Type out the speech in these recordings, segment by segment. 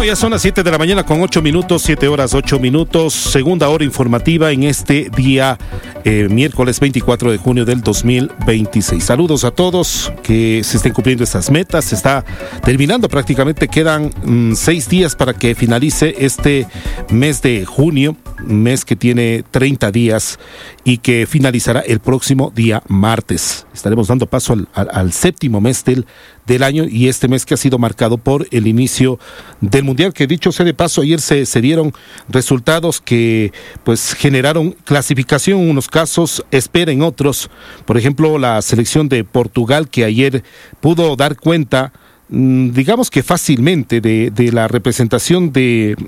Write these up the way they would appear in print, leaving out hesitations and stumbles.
Ya son las 7 de la mañana con 8 minutos, 7 horas 8 minutos, segunda hora informativa en este día, miércoles 24 de junio del 2026. Saludos a todos, que se estén cumpliendo estas metas. Se está terminando prácticamente, quedan 6 días para que finalice este mes de junio, mes que tiene 30 días y que finalizará el próximo día martes. Estaremos dando paso al séptimo mes del año, y este mes que ha sido marcado por el inicio del Mundial, que dicho sea de paso, ayer se dieron resultados que pues generaron clasificación en unos casos, espera en otros. Por ejemplo, la selección de Portugal, que ayer pudo dar cuenta, digamos que fácilmente, de la representación de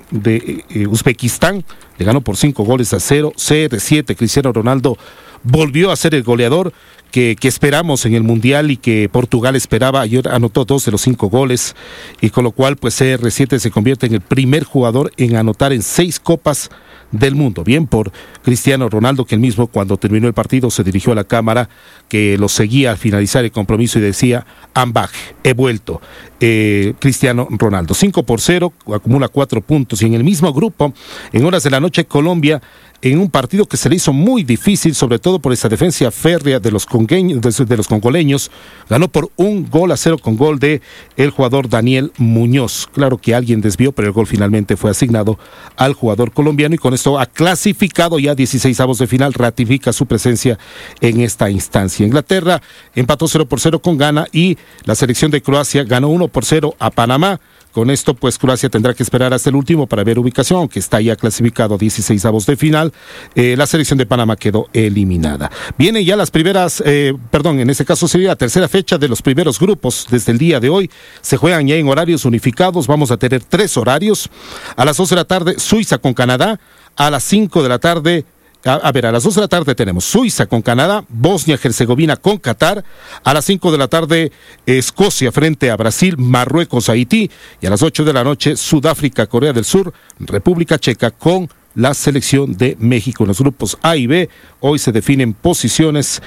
Uzbekistán. Le ganó por 5-0. CR7, Cristiano Ronaldo volvió a ser el goleador que esperamos en el Mundial y que Portugal esperaba. Ayer anotó 2 de los 5 goles, y con lo cual pues CR7 se convierte en el primer jugador en anotar en 6 copas del mundo. Bien por Cristiano Ronaldo, que él mismo, cuando terminó el partido, se dirigió a la cámara que lo seguía al finalizar el compromiso y decía: "I'm back, he vuelto". Cristiano Ronaldo 5-0, acumula 4 puntos. Y en el mismo grupo, en horas de la noche, Colombia, en un partido que se le hizo muy difícil, sobre todo por esa defensa férrea de los congoleños, ganó por 1-0 con gol de el jugador Daniel Muñoz. Claro que alguien desvió, pero el gol finalmente fue asignado al jugador colombiano, y con esto ha clasificado ya 16avos de final, ratifica su presencia en esta instancia. Inglaterra empató 0-0 con Ghana, y la selección de Croacia ganó 1-0 a Panamá. Con esto, pues Croacia tendrá que esperar hasta el último para ver ubicación, aunque está ya clasificado a 16avos de final. La selección de Panamá quedó eliminada. Vienen ya las primeras, en este caso sería la tercera fecha de los primeros grupos. Desde el día de hoy se juegan ya en horarios unificados. Vamos a tener 3 horarios. A las 2 de la tarde, Suiza con Canadá. A las 5 de la tarde, a las 2 de la tarde tenemos Suiza con Canadá, Bosnia-Herzegovina con Qatar. A las 5 de la tarde, Escocia frente a Brasil, Marruecos, Haití. Y a las 8 de la noche, Sudáfrica, Corea del Sur, República Checa con la selección de México. En los grupos A y B hoy se definen posiciones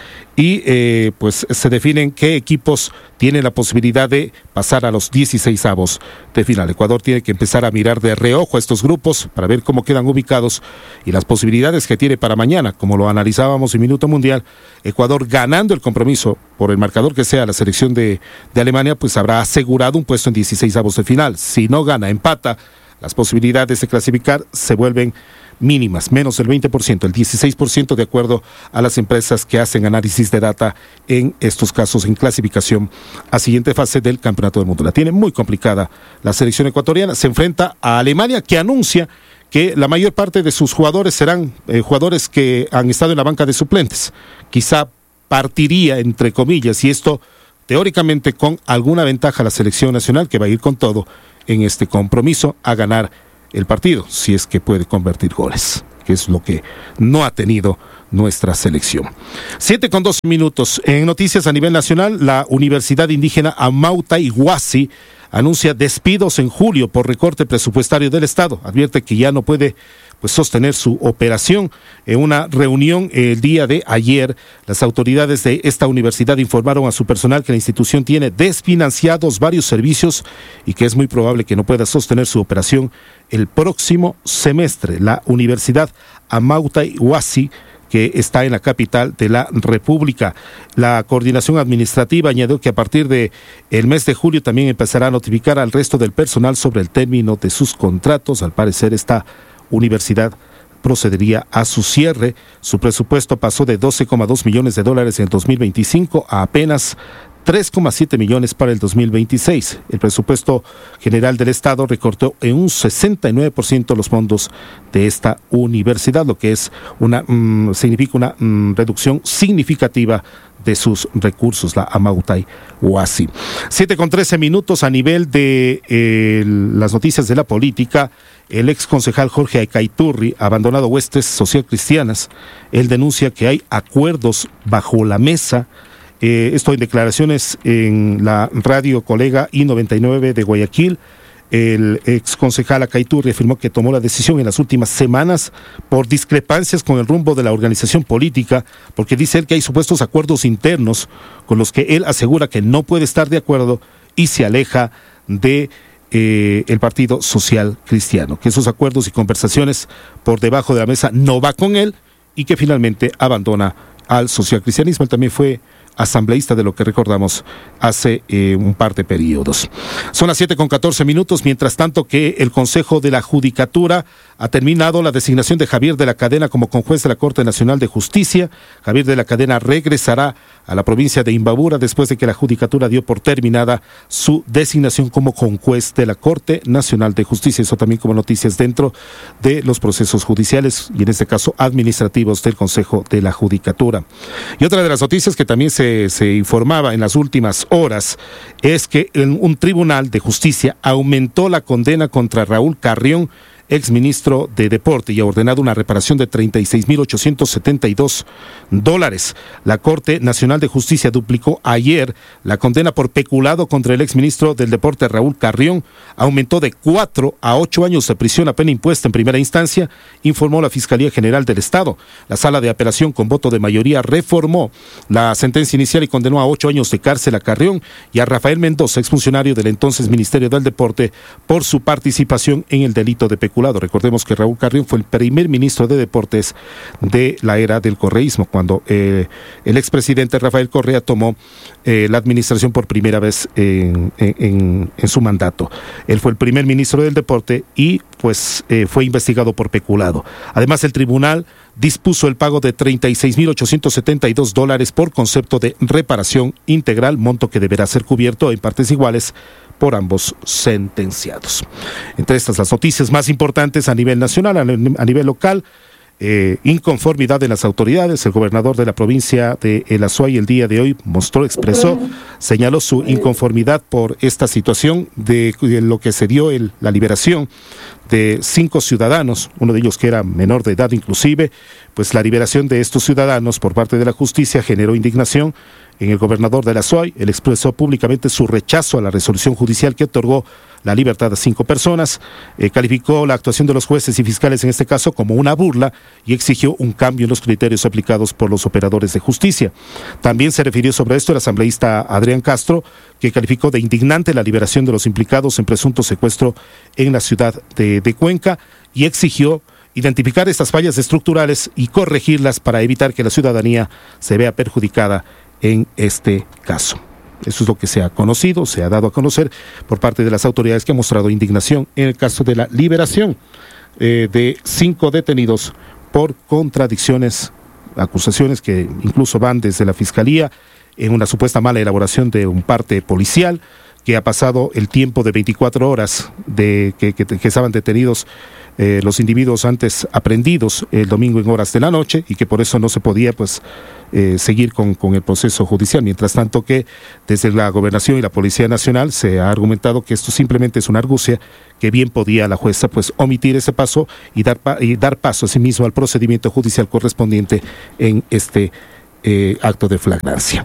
y pues se definen qué equipos tienen la posibilidad de pasar a los 16avos de final. Ecuador tiene que empezar a mirar de reojo a estos grupos para ver cómo quedan ubicados y las posibilidades que tiene para mañana. Como lo analizábamos en Minuto Mundial, Ecuador, ganando el compromiso por el marcador que sea la selección de Alemania, pues habrá asegurado un puesto en 16avos de final. Si no gana, empata, las posibilidades de clasificar se vuelven mínimas, menos del 20%, el 16% de acuerdo a las empresas que hacen análisis de data en estos casos en clasificación a siguiente fase del Campeonato del Mundo. La tiene muy complicada la selección ecuatoriana. Se enfrenta a Alemania, que anuncia que la mayor parte de sus jugadores serán jugadores que han estado en la banca de suplentes. Quizá partiría, entre comillas, y esto teóricamente con alguna ventaja a la selección nacional, que va a ir con todo en este compromiso a ganar el partido, si es que puede convertir goles, que es lo que no ha tenido nuestra selección. 7:02. En noticias a nivel nacional, la Universidad Indígena Amauta Huasi anuncia despidos en julio por recorte presupuestario del Estado. Advierte que ya no puede sostener su operación. En una reunión el día de ayer, las autoridades de esta universidad informaron a su personal que la institución tiene desfinanciados varios servicios y que es muy probable que no pueda sostener su operación el próximo semestre. La Universidad Amauta Huasi, que está en la capital de la República. La coordinación administrativa añadió que a partir de el mes de julio también empezará a notificar al resto del personal sobre el término de sus contratos. Al parecer, esta universidad procedería a su cierre. Su presupuesto pasó de $12,2 millones en el 2025 a apenas 3,7 millones para el 2026. El presupuesto general del Estado recortó en un 69% los fondos de esta universidad, lo que es significa una reducción significativa de sus recursos, la Amauta Huasi. 7:13. A nivel de las noticias de la política, el ex concejal Jorge Acaiturri ha abandonado huestes socialcristianas. Él denuncia que hay acuerdos bajo la mesa. Esto en declaraciones en la radio colega I99 de Guayaquil. El ex concejal Acaiturri afirmó que tomó la decisión en las últimas semanas por discrepancias con el rumbo de la organización política, porque dice él que hay supuestos acuerdos internos con los que él asegura que no puede estar de acuerdo y se aleja de el Partido Social Cristiano, que esos acuerdos y conversaciones por debajo de la mesa no va con él y que finalmente abandona al socialcristianismo. Él también fue asambleísta, de lo que recordamos hace un par de periodos. Son las 7:14, mientras tanto que el Consejo de la Judicatura ha terminado la designación de Javier de la Cadena como conjuez de la Corte Nacional de Justicia. Javier de la Cadena regresará a la provincia de Imbabura después de que la Judicatura dio por terminada su designación como conjuez de la Corte Nacional de Justicia. Eso también como noticias dentro de los procesos judiciales y en este caso administrativos del Consejo de la Judicatura. Y otra de las noticias que también se informaba en las últimas horas es que un tribunal de justicia aumentó la condena contra Raúl Carrión, exministro de Deporte, y ha ordenado una reparación de $36,872. La Corte Nacional de Justicia duplicó ayer la condena por peculado contra el exministro del Deporte, Raúl Carrión. Aumentó de 4 a 8 años de prisión la pena impuesta en primera instancia, informó la Fiscalía General del Estado. La Sala de Apelación, con voto de mayoría, reformó la sentencia inicial y condenó a 8 años de cárcel a Carrión y a Rafael Mendoza, exfuncionario del entonces Ministerio del Deporte, por su participación en el delito de peculado. Recordemos que Raúl Carrión fue el primer ministro de Deportes de la era del correísmo, cuando el expresidente Rafael Correa tomó la administración por primera vez en su mandato. Él fue el primer ministro del Deporte y pues fue investigado por peculado. Además, el tribunal dispuso el pago de $36,872 por concepto de reparación integral, monto que deberá ser cubierto en partes iguales por ambos sentenciados. Entre estas, las noticias más importantes a nivel nacional, a nivel local: inconformidad de las autoridades. El gobernador de la provincia de El Azuay el día de hoy señaló su inconformidad por esta situación de lo que se dio la liberación de 5 ciudadanos, uno de ellos que era menor de edad inclusive. Pues la liberación de estos ciudadanos por parte de la justicia generó indignación en el gobernador de El Azuay. Él expresó públicamente su rechazo a la resolución judicial que otorgó la libertad a 5 personas, calificó la actuación de los jueces y fiscales en este caso como una burla y exigió un cambio en los criterios aplicados por los operadores de justicia. También se refirió sobre esto el asambleísta Adrián Castro, que calificó de indignante la liberación de los implicados en presunto secuestro en la ciudad de Cuenca y exigió identificar estas fallas estructurales y corregirlas para evitar que la ciudadanía se vea perjudicada en este caso. Eso es lo que se ha conocido, se ha dado a conocer por parte de las autoridades, que han mostrado indignación en el caso de la liberación de 5 detenidos por contradicciones, acusaciones que incluso van desde la Fiscalía en una supuesta mala elaboración de un parte policial, que ha pasado el tiempo de 24 horas de que estaban detenidos los individuos antes aprehendidos el domingo en horas de la noche, y que por eso no se podía seguir con el proceso judicial. Mientras tanto que desde la Gobernación y la Policía Nacional se ha argumentado que esto simplemente es una argucia, que bien podía la jueza omitir ese paso y dar paso asimismo al procedimiento judicial correspondiente en este acto de flagrancia.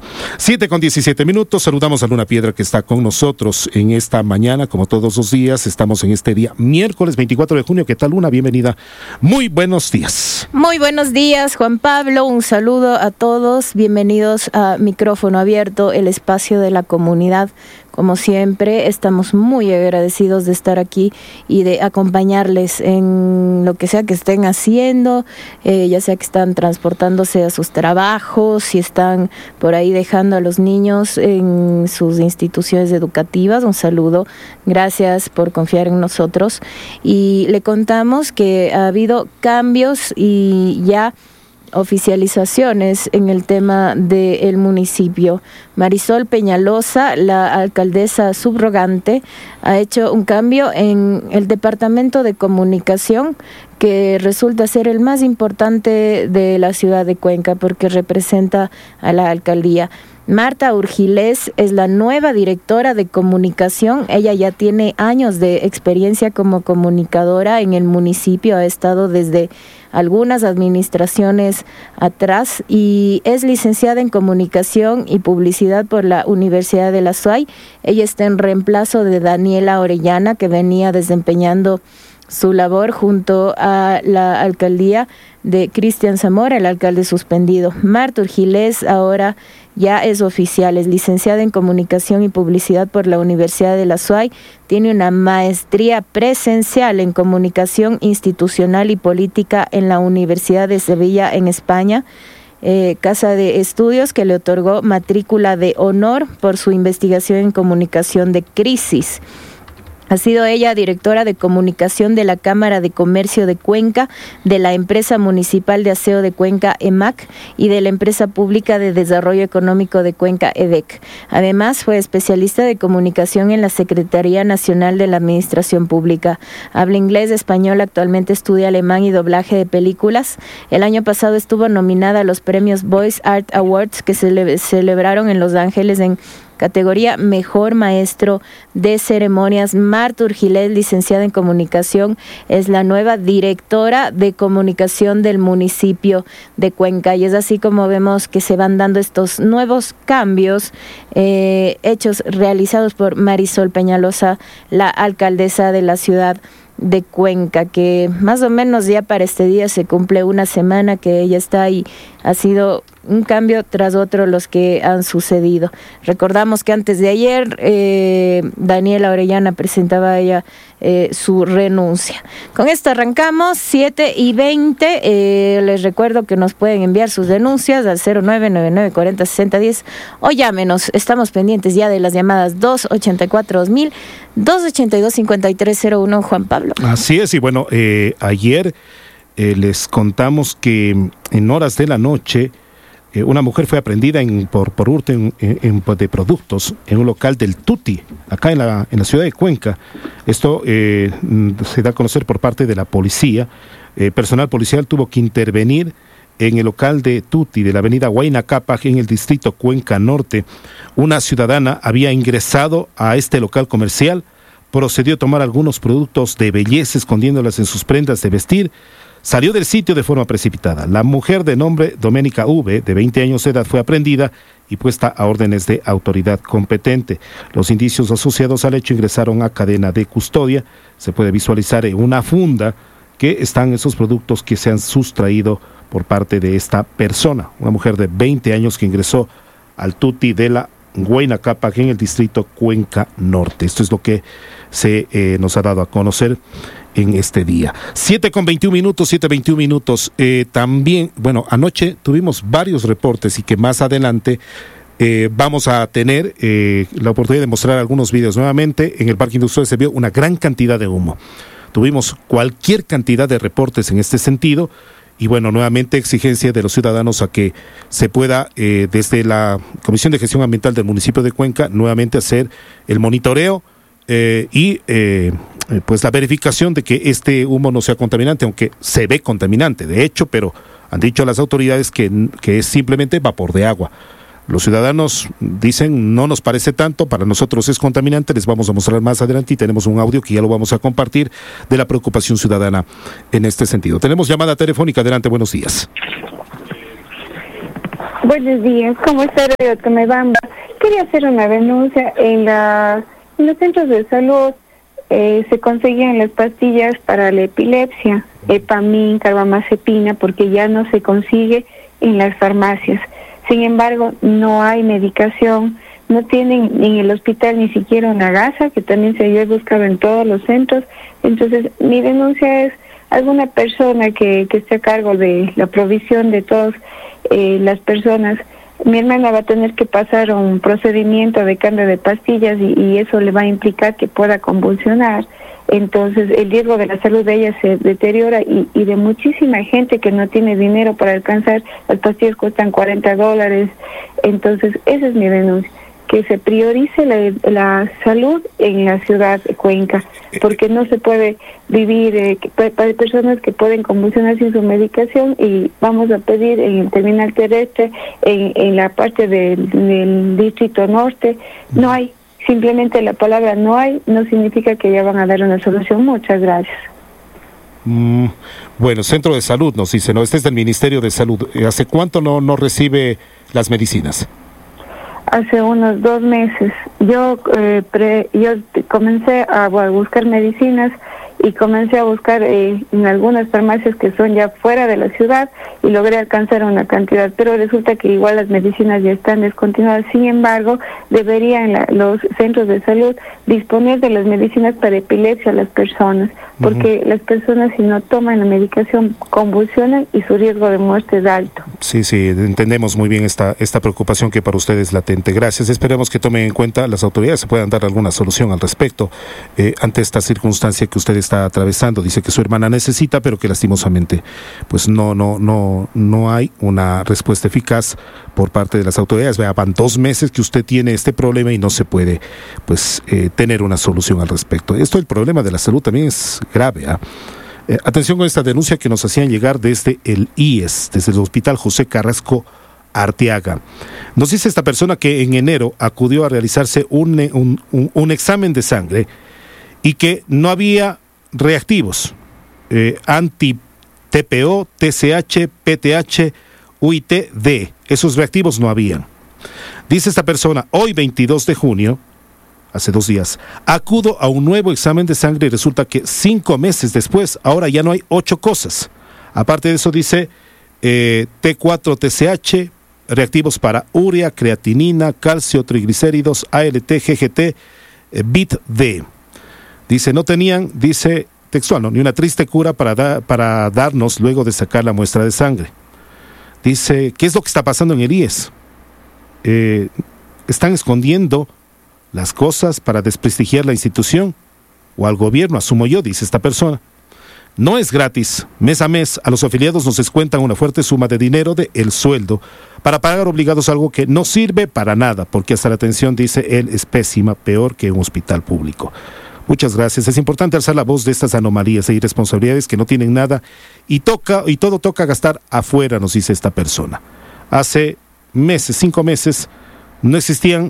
7:17. Saludamos a Luna Piedra, que está con nosotros en esta mañana, como todos los días. Estamos en este día, miércoles 24 de junio. ¿Qué tal, Luna? Bienvenida. Muy buenos días. Muy buenos días, Juan Pablo. Un saludo a todos. Bienvenidos a Micrófono Abierto, el espacio de la comunidad. Como siempre, estamos muy agradecidos de estar aquí y de acompañarles en lo que sea que estén haciendo, ya sea que están transportándose a sus trabajos, si están por ahí dejando a los niños en sus instituciones educativas. Un saludo, gracias por confiar en nosotros. Y le contamos que ha habido cambios y ya oficializaciones en el tema del municipio. Marisol Peñalosa, la alcaldesa subrogante, ha hecho un cambio en el departamento de comunicación, que resulta ser el más importante de la ciudad de Cuenca porque representa a la alcaldía. Marta Urgilés es la nueva directora de comunicación. Ella ya tiene años de experiencia como comunicadora en el municipio, ha estado desde algunas administraciones atrás y es licenciada en comunicación y publicidad por la Universidad de La Azuay. Ella está en reemplazo de Daniela Orellana, que venía desempeñando su labor junto a la alcaldía de Cristian Zamora, el alcalde suspendido. Marta Urgilés ahora ya es oficial. Es licenciada en Comunicación y Publicidad por la Universidad de la SUAY. Tiene una maestría presencial en Comunicación Institucional y Política en la Universidad de Sevilla, en España. Casa de Estudios que le otorgó matrícula de honor por su investigación en comunicación de crisis. Ha sido ella directora de comunicación de la Cámara de Comercio de Cuenca, de la Empresa Municipal de Aseo de Cuenca, EMAC, y de la Empresa Pública de Desarrollo Económico de Cuenca, EDEC. Además, fue especialista de comunicación en la Secretaría Nacional de la Administración Pública. Habla inglés, español, actualmente estudia alemán y doblaje de películas. El año pasado estuvo nominada a los premios Voice Art Awards que se celebraron en Los Ángeles en categoría Mejor Maestro de Ceremonias. Marta Urgilés, licenciada en Comunicación, es la nueva directora de Comunicación del municipio de Cuenca. Y es así como vemos que se van dando estos nuevos cambios, hechos realizados por Marisol Peñalosa, la alcaldesa de la ciudad de Cuenca, que más o menos ya para este día se cumple una semana que ella está ahí. Ha sido un cambio tras otro los que han sucedido. Recordamos que antes de ayer Daniela Orellana presentaba ella su renuncia. Con esto arrancamos 7:20. Les recuerdo que nos pueden enviar sus denuncias al 0999406010 o llámenos. Estamos pendientes ya de las llamadas 284-2000, 282-5301. Juan Pablo. Así es, y bueno, ayer les contamos que en horas de la noche una mujer fue aprehendida por hurto de productos en un local del Tuti, acá en la ciudad de Cuenca. Esto se da a conocer por parte de la policía. Personal policial tuvo que intervenir en el local de Tuti de la avenida Huayna Cápac en el distrito Cuenca Norte. Una ciudadana había ingresado a este local comercial, procedió a tomar algunos productos de belleza escondiéndolas en sus prendas de vestir. Salió del sitio de forma precipitada. La mujer de nombre Doménica V, de 20 años de edad, fue aprehendida y puesta a órdenes de autoridad competente. Los indicios asociados al hecho ingresaron a cadena de custodia. Se puede visualizar en una funda que están esos productos que se han sustraído por parte de esta persona, una mujer de 20 años que ingresó al Tuti de la Huayna Cápac en el distrito Cuenca Norte. Esto es lo que se nos ha dado a conocer en este día. 7:21 minutos. También, bueno, anoche tuvimos varios reportes y que más adelante vamos a tener la oportunidad de mostrar algunos videos. Nuevamente, en el parque industrial se vio una gran cantidad de humo. Tuvimos cualquier cantidad de reportes en este sentido. Y bueno, nuevamente exigencia de los ciudadanos a que se pueda, desde la Comisión de Gestión Ambiental del municipio de Cuenca, nuevamente hacer el monitoreo y pues la verificación de que este humo no sea contaminante, aunque se ve contaminante, de hecho, pero han dicho las autoridades que es simplemente vapor de agua. Los ciudadanos dicen, no nos parece tanto, para nosotros es contaminante. Les vamos a mostrar más adelante y tenemos un audio que ya lo vamos a compartir de la preocupación ciudadana en este sentido. Tenemos llamada telefónica. Adelante, buenos días. Buenos días, ¿cómo está Radio Tomebamba? Quería hacer una denuncia. En los centros de salud se conseguían las pastillas para la epilepsia, Epamin, carbamazepina, porque ya no se consigue en las farmacias. Sin embargo, no hay medicación, no tienen en el hospital ni siquiera una gasa, que también se había buscado en todos los centros. Entonces, mi denuncia es alguna persona que esté a cargo de la provisión de todas las personas. Mi hermana va a tener que pasar un procedimiento de cambio de pastillas y eso le va a implicar que pueda convulsionar. Entonces el riesgo de la salud de ella se deteriora y de muchísima gente que no tiene dinero para alcanzar. Las pastillas cuestan $40. Entonces esa es mi denuncia, que se priorice la salud en la ciudad de Cuenca, porque no se puede vivir, hay personas que pueden convulsionar sin su medicación y vamos a pedir en el terminal terrestre, en la parte del distrito norte, no hay. Simplemente la palabra no hay no significa que ya van a dar una solución. Muchas gracias. Bueno, Centro de Salud nos dice, ¿no? Este es del Ministerio de Salud. ¿Hace cuánto no recibe las medicinas? Hace unos 2 meses. Yo comencé a buscar medicinas y comencé a buscar en algunas farmacias que son ya fuera de la ciudad y logré alcanzar una cantidad, pero resulta que igual las medicinas ya están descontinuadas. Sin embargo, deberían los centros de salud disponer de las medicinas para epilepsia a las personas, porque las personas, si no toman la medicación, convulsionan y su riesgo de muerte es alto. Sí, entendemos muy bien esta preocupación que para ustedes es latente. Gracias. Esperemos que tomen en cuenta las autoridades, se puedan dar alguna solución al respecto ante esta circunstancia que usted está atravesando. Dice que su hermana necesita, pero que lastimosamente pues no hay una respuesta eficaz por parte de las autoridades. Vea, van 2 meses que usted tiene este problema y no se puede pues tener una solución al respecto. El problema de la salud también es grave. Atención con esta denuncia que nos hacían llegar desde el IES, desde el Hospital José Carrasco Arteaga. Nos dice esta persona que en enero acudió a realizarse un examen de sangre y que no había reactivos anti-TPO, TSH, PTH, UIT-D. Esos reactivos no habían. Dice esta persona, hoy 22 de junio, hace 2 días, acudo a un nuevo examen de sangre y resulta que 5 meses después, ahora ya no hay 8 cosas. Aparte de eso dice T4-TSH, reactivos para urea, creatinina, calcio, triglicéridos, ALT, GGT, BIT-D. Dice, no tenían, dice textual, ¿no?, ni una triste cura para darnos luego de sacar la muestra de sangre. Dice, ¿qué es lo que está pasando en el IES? ¿Están escondiendo las cosas para desprestigiar la institución o al gobierno? Asumo yo, dice esta persona. No es gratis. Mes a mes a los afiliados nos descuentan una fuerte suma de dinero del sueldo para pagar obligados algo que no sirve para nada, porque hasta la atención, dice él, es pésima, peor que un hospital público. Muchas gracias. Es importante alzar la voz de estas anomalías e irresponsabilidades que no tienen nada y todo toca gastar afuera, nos dice esta persona. Hace meses, 5 meses, no existían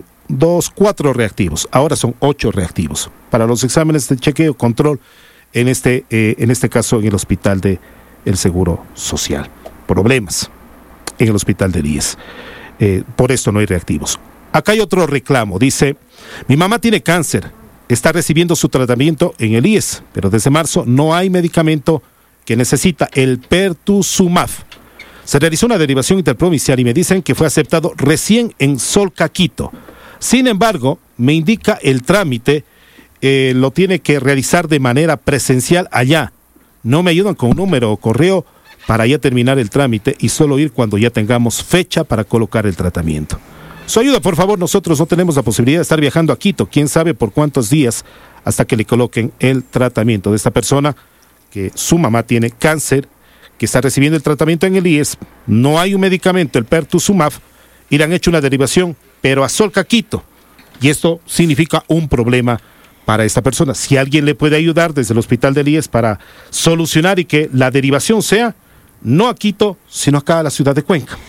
4 reactivos. Ahora son 8 reactivos para los exámenes de chequeo, control, en este caso en el hospital del Seguro Social. Problemas en el hospital del IES. Por esto no hay reactivos. Acá hay otro reclamo. Dice, mi mamá tiene cáncer, está recibiendo su tratamiento en el IES, pero desde marzo no hay medicamento que necesita, el Pertuzumab. Se realizó una derivación interprovincial y me dicen que fue aceptado recién en Solca, Quito. Sin embargo, me indica el trámite lo tiene que realizar de manera presencial allá. No me ayudan con un número o correo para ya terminar el trámite y solo ir cuando ya tengamos fecha para colocar el tratamiento. Su ayuda, por favor. Nosotros no tenemos la posibilidad de estar viajando a Quito, quién sabe por cuántos días, hasta que le coloquen el tratamiento de esta persona, que su mamá tiene cáncer, que está recibiendo el tratamiento en el IES. No hay un medicamento, el Pertuzumab, y le han hecho una derivación, pero a Solca, Quito. Y esto significa un problema para esta persona. Si alguien le puede ayudar desde el hospital del IES para solucionar y que la derivación sea no a Quito, sino acá a la ciudad de Cuenca.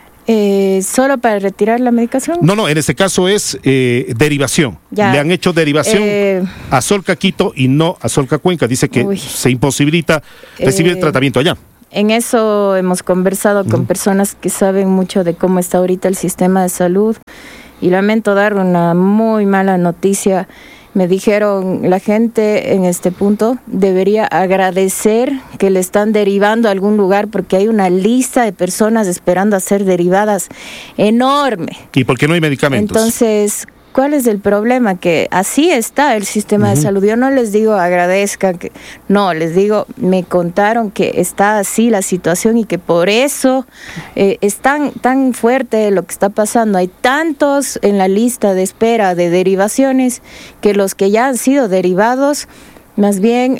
¿Solo para retirar la medicación? No, en este caso es derivación. Ya. Le han hecho derivación a Solca, Quito y no a Solca, Cuenca. Dice que se imposibilita recibir el tratamiento allá. En eso hemos conversado con personas que saben mucho de cómo está ahorita el sistema de salud y lamento dar una muy mala noticia. Me dijeron, la gente en este punto debería agradecer que le están derivando a algún lugar porque hay una lista de personas esperando a ser derivadas enorme. ¿Y por qué no hay medicamentos? Entonces, ¿cuál es el problema? Que así está el sistema de salud. Yo no les digo agradezcan, no, les digo, me contaron que está así la situación y que por eso es tan fuerte lo que está pasando. Hay tantos en la lista de espera de derivaciones que los que ya han sido derivados, más bien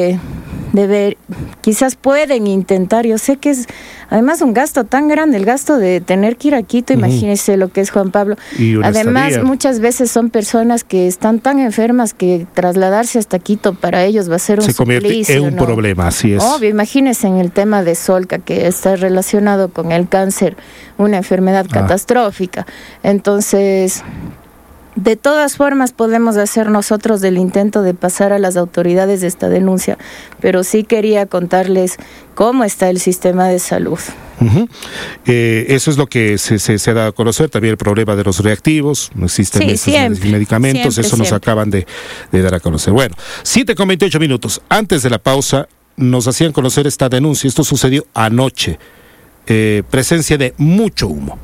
quizás pueden intentar. Yo sé que es además un gasto tan grande, el gasto de tener que ir a Quito, imagínese lo que es Juan Pablo. Además, muchas veces son personas que están tan enfermas que trasladarse hasta Quito para ellos va a ser un suplicio. Se convierte en un problema, así es. Obvio, imagínense en el tema de Solca, que está relacionado con el cáncer, una enfermedad catastrófica. Entonces, De todas formas, podemos hacer nosotros el intento de pasar a las autoridades esta denuncia, pero sí quería contarles cómo está el sistema de salud. Uh-huh. Eso es lo que se ha dado a conocer, también el problema de los reactivos, no existen medicamentos, eso nos acaban de dar a conocer. Bueno, 7:28. Antes de la pausa nos hacían conocer esta denuncia, esto sucedió anoche, presencia de mucho humo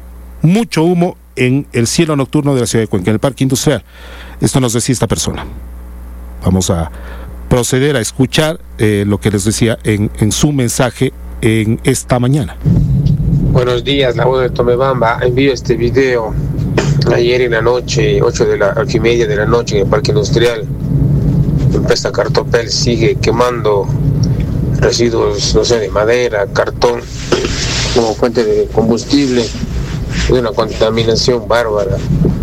en el cielo nocturno de la ciudad de Cuenca, en el Parque Industrial. Esto nos decía esta persona. Vamos a proceder a escuchar lo que les decía en su mensaje en esta mañana. Buenos días, la voz de Tomebamba. Envío este video ayer en la noche, 8:30 de la noche, en el Parque Industrial. La empresa Cartopel sigue quemando residuos, de madera, cartón, como fuente de combustible. De una contaminación bárbara,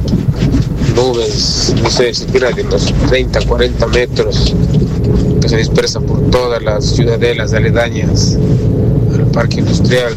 nubes, siquiera de unos 30, 40 metros, que se dispersan por todas las ciudadelas aledañas al Parque Industrial.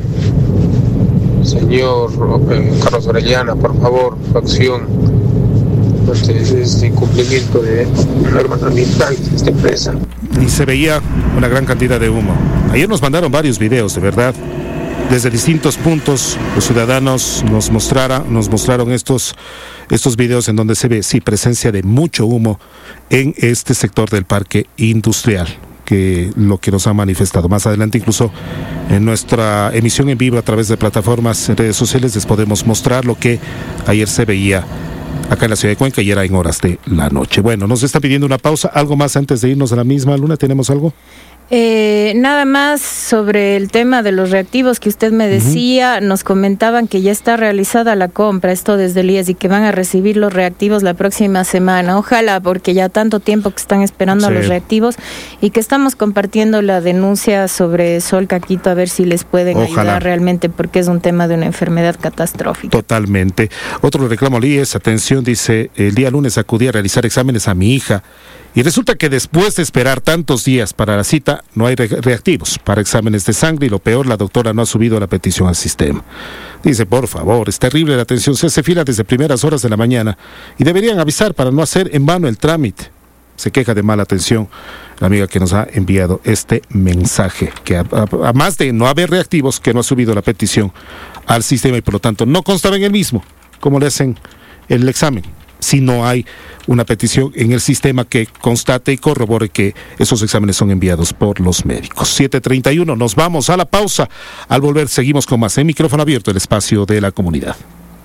Señor Carlos Orellana, por favor, acción ante este incumplimiento de normas ambientales de esta empresa. Y se veía una gran cantidad de humo. Ayer nos mandaron varios videos, de verdad. Desde distintos puntos los ciudadanos nos mostraron estos videos en donde se ve presencia de mucho humo en este sector del Parque Industrial, que lo que nos ha manifestado. Más adelante, incluso en nuestra emisión en vivo a través de plataformas en redes sociales, les podemos mostrar lo que ayer se veía acá en la ciudad de Cuenca y era en horas de la noche. Bueno, nos está pidiendo una pausa. ¿Algo más antes de irnos a la misma, Luna? ¿Tenemos algo? Nada más sobre el tema de los reactivos que usted me decía. Nos comentaban que ya está realizada la compra, esto desde el IES, y que van a recibir los reactivos la próxima semana. Ojalá, porque ya tanto tiempo que están esperando a los reactivos, y que estamos compartiendo la denuncia sobre Sol Caquito, a ver si les pueden ayudar realmente, porque es un tema de una enfermedad catastrófica. Totalmente. Otro reclamo al IES, atención, dice: el día lunes acudí a realizar exámenes a mi hija y resulta que después de esperar tantos días para la cita, no hay reactivos para exámenes de sangre, y lo peor, la doctora no ha subido la petición al sistema. Dice: por favor, es terrible la atención, se hace fila desde primeras horas de la mañana y deberían avisar para no hacer en vano el trámite. Se queja de mala atención la amiga que nos ha enviado este mensaje, que además de no haber reactivos, que no ha subido la petición al sistema y por lo tanto no constaba en el mismo, como le hacen el examen, si no hay una petición en el sistema que constate y corrobore que esos exámenes son enviados por los médicos. 7:31, nos vamos a la pausa. Al volver seguimos con más en Micrófono Abierto, el espacio de la comunidad.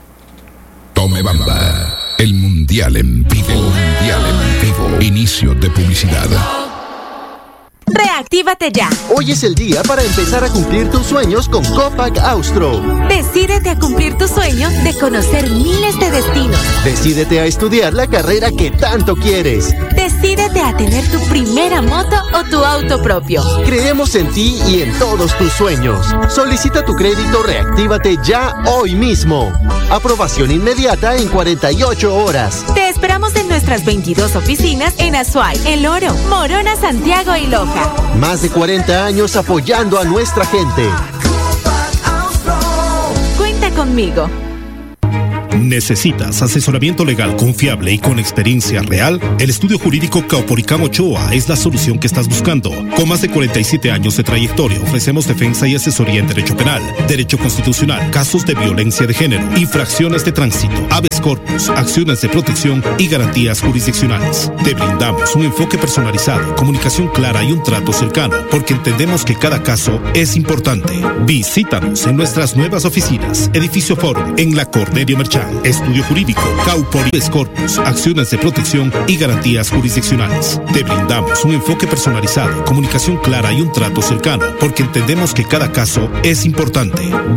Tomebamba, el mundial en vivo. Inicio de publicidad. Reactívate ya. Hoy es el día para empezar a cumplir tus sueños con Copac Austro. Decídete a cumplir tu sueño de conocer miles de destinos. Decídete a estudiar la carrera que tanto quieres. Decídete a tener tu primera moto o tu auto propio. Creemos en ti y en todos tus sueños. Solicita tu crédito Reactívate ya hoy mismo. Aprobación inmediata en 48 horas. Te esperamos en nuestras 22 oficinas en Azuay, El Oro, Morona, Santiago y Loja. Más de 40 años apoyando a nuestra gente. Cuenta conmigo. ¿Necesitas asesoramiento legal confiable y con experiencia real? El estudio jurídico Caupolicán Ochoa es la solución que estás buscando. Con más de 47 años de trayectoria, ofrecemos defensa y asesoría en derecho penal, derecho constitucional, casos de violencia de género, infracciones de tránsito, habeas corpus, acciones de protección y garantías jurisdiccionales. Te brindamos un enfoque personalizado, comunicación clara y un trato cercano, porque entendemos que cada caso es importante. Visítanos en nuestras nuevas oficinas, Edificio Forum, en la Cornelio Merchán. Estudio jurídico, Caupolicán Corpus, acciones de protección y garantías jurisdiccionales. Te brindamos un enfoque personalizado, comunicación clara y un trato cercano, porque entendemos que cada caso es importante.